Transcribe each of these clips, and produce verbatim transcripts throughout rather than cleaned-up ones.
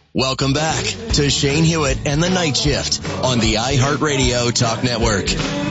Welcome back to Shane Hewitt and the Night Shift on the iHeartRadio Talk Network.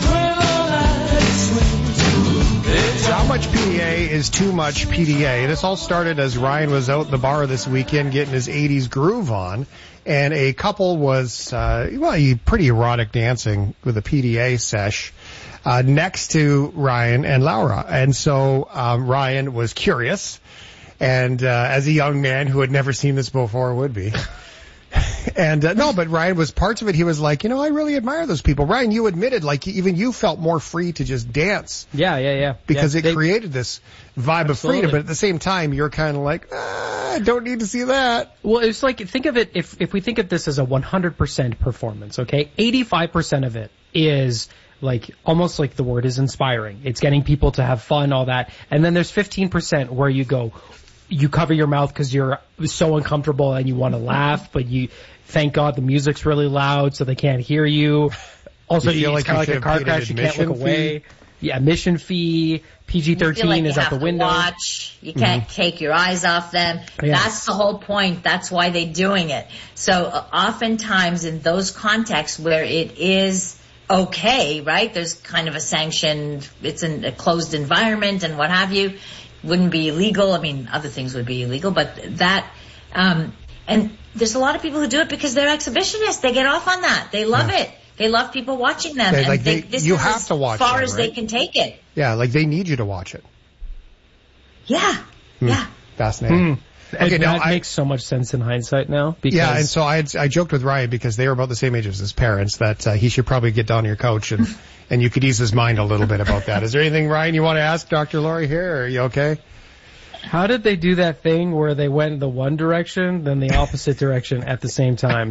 How much P D A is too much P D A? This all started as Ryan was out at the bar this weekend getting his eighties groove on, and a couple was, uh, well, pretty erotic dancing with a P D A sesh uh, next to Ryan and Laura. And so um, Ryan was curious, and uh, as a young man who had never seen this before would be. And uh, no, but Ryan was parts of it. He was like, you know, I really admire those people. Ryan, you admitted, like, even you felt more free to just dance. Yeah, yeah, yeah. Because yeah, it they, created this vibe absolutely. of freedom. But at the same time, you're kind of like, ah, I don't need to see that. Well, it's like, think of it, if, if we think of this as a one hundred percent performance, okay, eighty-five percent of it is like, almost like the word is inspiring. It's getting people to have fun, all that. And then there's fifteen percent where you go, you cover your mouth because you're so uncomfortable and you want to laugh, but you, thank God the music's really loud so they can't hear you. Also, you feel it's like kind of like a car crash, you can't look away. Fee? Yeah, admission fee, P G thirteen like is out the window. You have to watch. You can't mm-hmm. take your eyes off them. Yeah. That's the whole point. That's why they're doing it. So uh, oftentimes in those contexts where it is okay, right, there's kind of a sanctioned, it's in a closed environment and what have you, wouldn't be illegal. I mean, other things would be illegal, but that, um, and there's a lot of people who do it because they're exhibitionists. They get off on that. They love yeah. it. They love people watching them. They, and like they, they, this you is have as to watch far them, as right? they can take it. Yeah, like they need you to watch it. Yeah, hmm. yeah. Fascinating. Hmm. Okay, it, now that I, makes so much sense in hindsight now. Because yeah, and so I had, I joked with Ryan because they were about the same age as his parents that uh, he should probably get down to your couch and and you could ease his mind a little bit about that. Is there anything, Ryan, you want to ask Doctor Laurie here? Or are you okay? How did they do that thing where they went the one direction, then the opposite direction at the same time?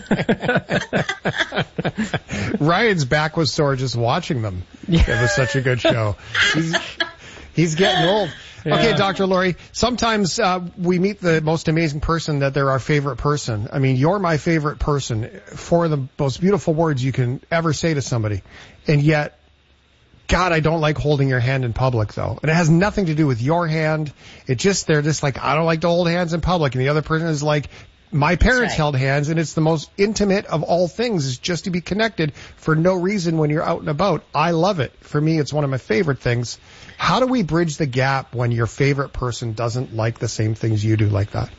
Ryan's back was sore just watching them. It was such a good show. He's, he's getting old. Yeah. Okay, Doctor Laurie, sometimes uh, we meet the most amazing person that they're our favorite person. I mean, you're my favorite person. For the most beautiful words you can ever say to somebody. And yet, God, I don't like holding your hand in public, though. And it has nothing to do with your hand. It just, they're just like, I don't like to hold hands in public. And the other person is like, my parents right. held hands, and it's the most intimate of all things, is just to be connected for no reason when you're out and about. I love it. For me, it's one of my favorite things. How do we bridge the gap when your favorite person doesn't like the same things you do like that?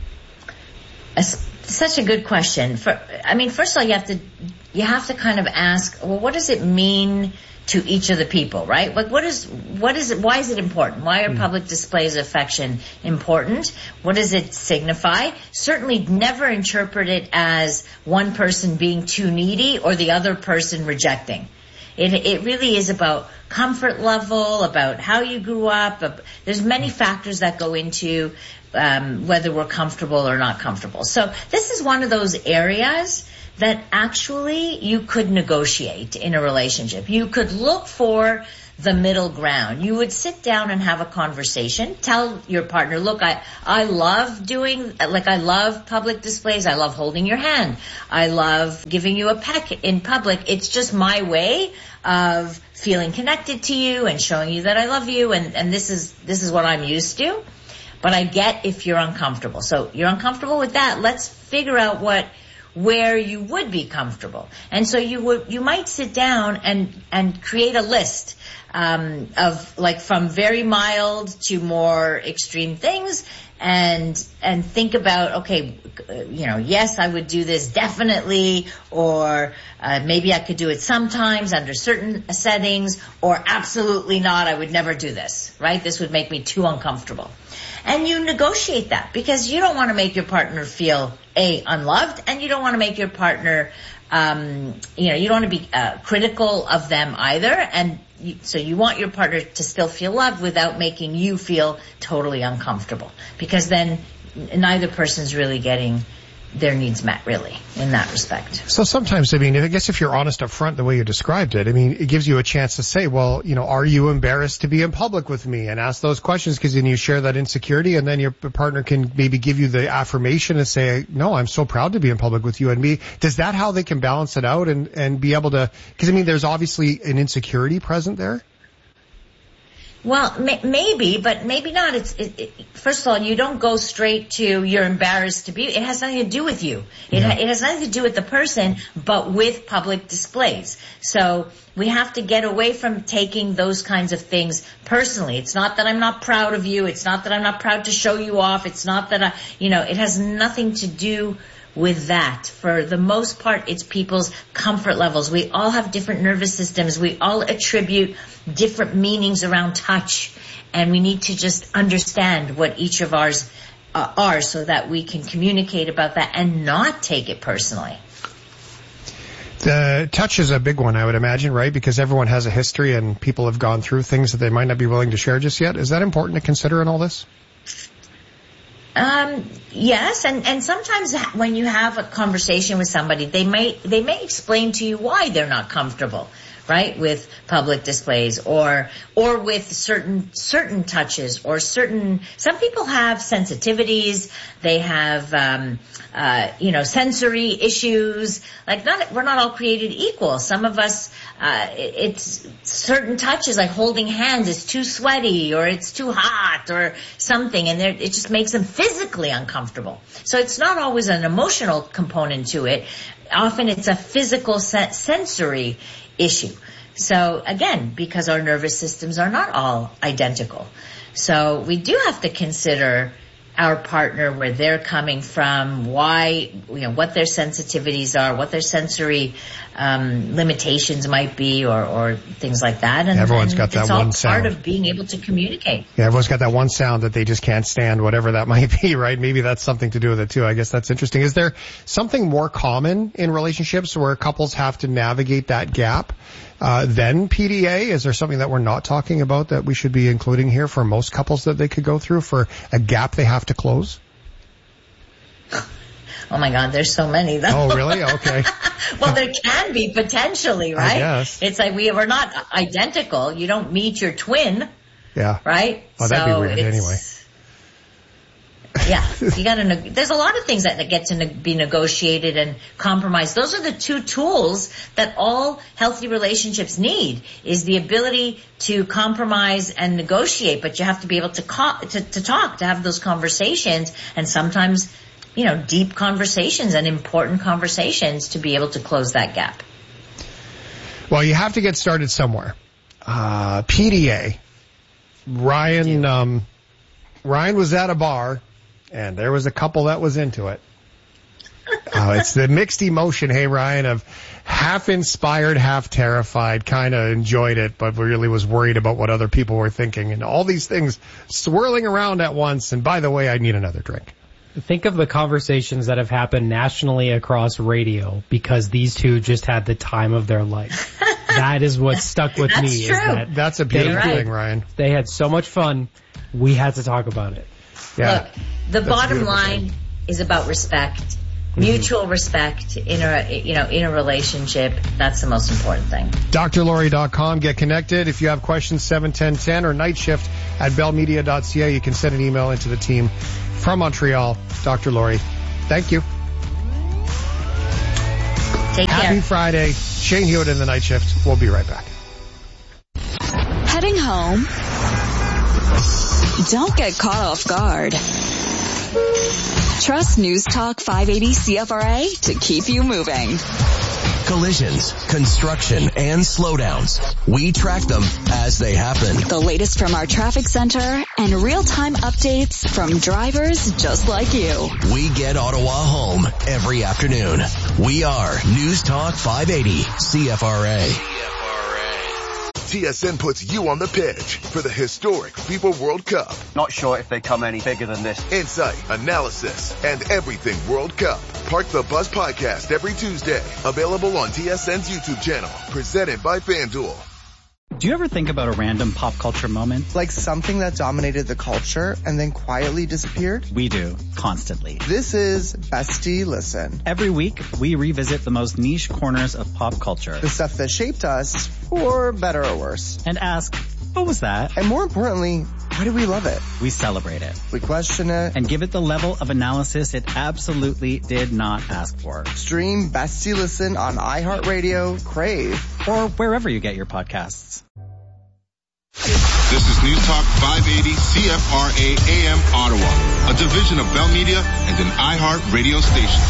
It's such a good question. For, I mean, first of all, you have to, you have to kind of ask, well, what does it mean to each of the people, right? Like, what is, what is it, why is it important? Why are mm. public displays of affection important? What does it signify? Certainly never interpret it as one person being too needy or the other person rejecting. It, it really is about comfort level, about how you grew up. There's many factors that go into um, whether we're comfortable or not comfortable. So this is one of those areas that actually you could negotiate in a relationship. You could look for the middle ground. You would sit down and have a conversation. Tell your partner, look, I, I love doing, like I love public displays. I love holding your hand. I love giving you a peck in public. It's just my way of feeling connected to you and showing you that I love you. And, and this is, this is what I'm used to. But I get if you're uncomfortable. So you're uncomfortable with that. Let's figure out what, where you would be comfortable. And so you would, you might sit down and, and create a list, um, of like from very mild to more extreme things and, and think about, okay, you know, yes, I would do this definitely, or, uh, maybe I could do it sometimes under certain settings, or absolutely not, I would never do this, right? This would make me too uncomfortable. And you negotiate that because you don't want to make your partner feel, A, unloved, and you don't want to make your partner, um, you know, you don't want to be uh, critical of them either. And you, so you want your partner to still feel loved without making you feel totally uncomfortable, because then neither person's really getting their needs met, really, in that respect. So sometimes, I mean, I guess if you're honest up front the way you described it, I mean, it gives you a chance to say, well, you know, are you embarrassed to be in public with me? And ask those questions, because then you share that insecurity, and then your partner can maybe give you the affirmation and say, no, I'm so proud to be in public with you and me. Does that how they can balance it out and, and be able to, because I mean, there's obviously an insecurity present there. Well, may, maybe, but maybe not. It's it, it, first of all, you don't go straight to you're embarrassed to be. It has nothing to do with you. It, Yeah. ha, it has nothing to do with the person, but with public displays. So we have to get away from taking those kinds of things personally. It's not that I'm not proud of you. It's not that I'm not proud to show you off. It's not that I, you know, it has nothing to do with that. For the most part, it's people's comfort levels. We all have different nervous systems. We all attribute different meanings around touch, and we need to just understand what each of ours uh, are so that we can communicate about that and not take it personally. The touch is a big one, I would imagine, right? Because everyone has a history and people have gone through things that they might not be willing to share just yet. Is that important to consider in all this? Um, yes, and, and sometimes when you have a conversation with somebody, they may, they may explain to you why they're not comfortable, right, with public displays or, or with certain, certain touches or certain, some people have sensitivities, they have, um, uh, you know, sensory issues, like not, we're not all created equal. Some of us, uh, it's certain touches like holding hands is too sweaty or it's too hot or something, and it just makes them physically uncomfortable. So it's not always an emotional component to it. Often it's a physical sen- sensory issue. So again, because our nervous systems are not all identical. So we do have to consider our partner, where they're coming from, why, you know, what their sensitivities are, what their sensory um, limitations might be, or, or things like that. And Everyone's and got that it's all one part sound. of being able to communicate. Yeah, everyone's got that one sound that they just can't stand, whatever that might be, right? Maybe that's something to do with it too. I guess that's interesting. Is there something more common in relationships where couples have to navigate that gap uh, than P D A? Is there something that we're not talking about that we should be including here for most couples that they could go through for a gap they have to close? Oh my God, there's so many though. Oh, really? Okay. Well, there can be potentially, right? I guess. It's like we we're not identical. You don't meet your twin, Yeah. right? Oh, that'd be So weird it's- anyway. Yeah, you got to. Neg- there's a lot of things that, that get to ne- be negotiated and compromised. Those are the two tools that all healthy relationships need: is the ability to compromise and negotiate. But you have to be able to co- to, to talk, to have those conversations, and sometimes, you know, deep conversations and important conversations to be able to close that gap. Well, you have to get started somewhere. Uh, P D A. Ryan, um, Ryan was at a bar, and there was a couple that was into it. Uh, it's the mixed emotion, hey, Ryan, of half inspired, half terrified, kind of enjoyed it, but really was worried about what other people were thinking, and all these things swirling around at once. And by the way, I need another drink. Think of the conversations that have happened nationally across radio because these two just had the time of their life. That is what stuck with That's me. true. Is that That's a beautiful Right. thing, Ryan. they had so much fun, we had to talk about it. Yeah. Look, the That's a bottom beautiful line thing. is about respect, mutual respect in a, you know, in a relationship. That's the most important thing. D R Lori dot com. Get connected. If you have questions, seven ten ten or night shift at bell media dot c a. You can send an email into the team from Montreal. Doctor Lori, thank you. Take Happy care. Friday. Shane Hewitt in the night shift. We'll be right back. Heading home? Don't get caught off guard. Trust News Talk five eighty C F R A to keep you moving. Collisions, construction, and slowdowns. We track them as they happen. The latest from our traffic center and real-time updates from drivers just like you. We get Ottawa home every afternoon. We are News Talk five eighty C F R A. T S N puts you on the pitch for the historic FIFA World Cup. Not sure if they come any bigger than this. Insight, analysis, and everything World Cup. Park the Bus podcast every Tuesday. Available on T S N's YouTube channel. Presented by FanDuel. Do you ever think about a random pop culture moment? Like something that dominated the culture and then quietly disappeared? We do, constantly. This is Bestie Listen. Every week, we revisit the most niche corners of pop culture. The stuff that shaped us, for better or worse. And ask, what was that? And more importantly, why do we love it? We celebrate it. We question it. And give it the level of analysis it absolutely did not ask for. Stream Bestie Listen on iHeartRadio, Crave, or wherever you get your podcasts. This is News Talk five eighty C F R A A M Ottawa, a division of Bell Media and an iHeart radio station.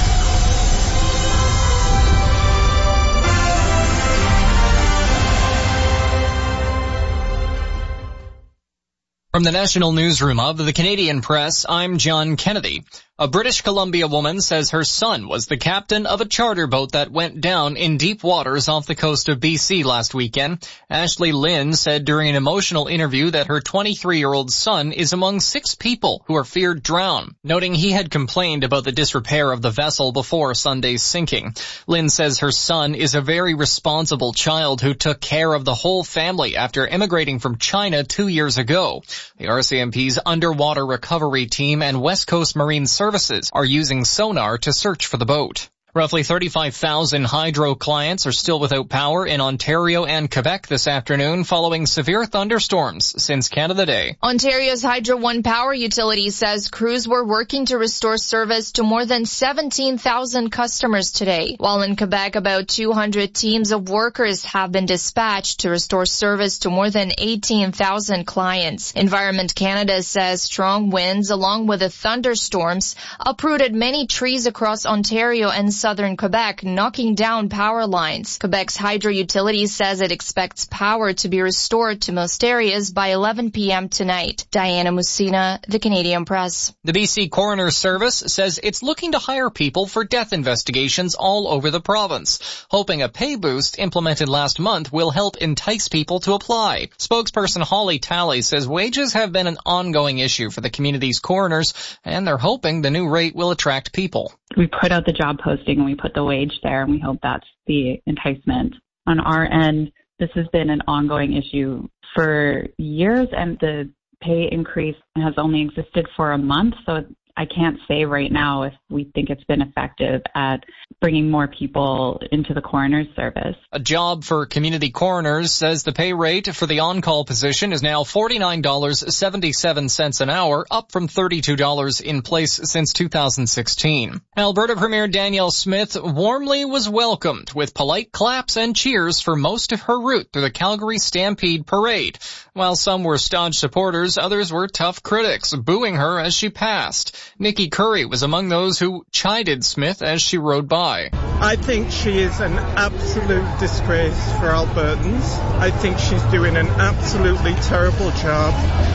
From the National Newsroom of the Canadian Press, I'm John Kennedy. A British Columbia woman says her son was the captain of a charter boat that went down in deep waters off the coast of B C last weekend. Ashley Lynn said during an emotional interview that her twenty-three-year-old son is among six people who are feared drown, noting he had complained about the disrepair of the vessel before Sunday's sinking. Lynn says her son is a very responsible child who took care of the whole family after immigrating from China two years ago. The R C M P's underwater recovery team and West Coast Marine Services are using sonar to search for the boat. Roughly thirty-five thousand hydro clients are still without power in Ontario and Quebec this afternoon following severe thunderstorms since Canada Day. Ontario's Hydro One Power Utility says crews were working to restore service to more than seventeen thousand customers today, while in Quebec about two hundred teams of workers have been dispatched to restore service to more than eighteen thousand clients. Environment Canada says strong winds along with the thunderstorms uprooted many trees across Ontario and southern Quebec, knocking down power lines. Quebec's hydro utility says it expects power to be restored to most areas by eleven p.m. tonight. Diana Musina, The Canadian Press. The B C Coroner's Service says it's looking to hire people for death investigations all over the province, hoping a pay boost implemented last month will help entice people to apply. Spokesperson Holly Talley says wages have been an ongoing issue for the community's coroners, and they're hoping the new rate will attract people. We put out the job posting and we put the wage there, and we hope that's the enticement. On our end, this has been an ongoing issue for years, and the pay increase has only existed for a month, so I can't say right now if we think it's been effective at bringing more people into the coroner's service. A job for community coroners says the pay rate for the on-call position is now forty-nine dollars and seventy-seven cents an hour, up from thirty-two dollars in place since two thousand sixteen. Alberta Premier Danielle Smith warmly was welcomed with polite claps and cheers for most of her route through the Calgary Stampede Parade. While some were staunch supporters, others were tough critics, booing her as she passed. Nikki Curry was among those who chided Smith as she rode by. I think she is an absolute disgrace for Albertans. I think she's doing an absolutely terrible job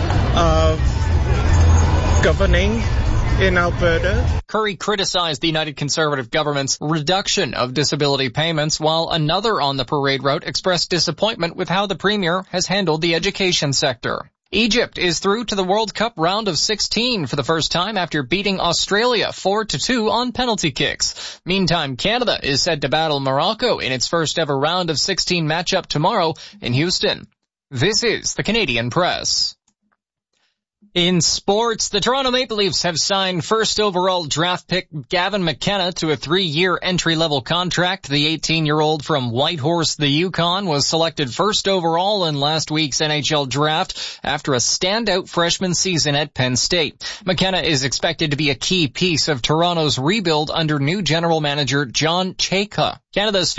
of governing in Alberta. Curry criticized the United Conservative government's reduction of disability payments, while another on the parade route expressed disappointment with how the premier has handled the education sector. Egypt is through to the World Cup round of sixteen for the first time after beating Australia four to two on penalty kicks. Meantime, Canada is set to battle Morocco in its first ever round of sixteen matchup tomorrow in Houston. This is the Canadian Press. In sports, the Toronto Maple Leafs have signed first overall draft pick Gavin McKenna to a three-year entry-level contract. The eighteen-year-old from Whitehorse, the Yukon, was selected first overall in last week's N H L draft after a standout freshman season at Penn State. McKenna is expected to be a key piece of Toronto's rebuild under new general manager John Chayka. Canada's